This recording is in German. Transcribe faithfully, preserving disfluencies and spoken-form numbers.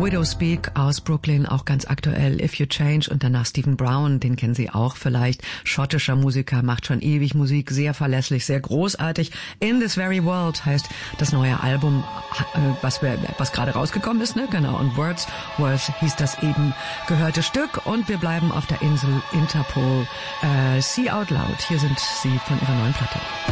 Widow Speak aus Brooklyn, auch ganz aktuell. If You Change und danach Stephen Brown, den kennen Sie auch vielleicht. Schottischer Musiker, macht schon ewig Musik, sehr verlässlich, sehr großartig. In This Very World heißt das neue Album, was, wir, was gerade rausgekommen ist, ne? Genau. Und Words Worth hieß das eben gehörte Stück. Und wir bleiben auf der Insel Interpol. Äh, See Out Loud. Hier sind sie von ihrer neuen Platte.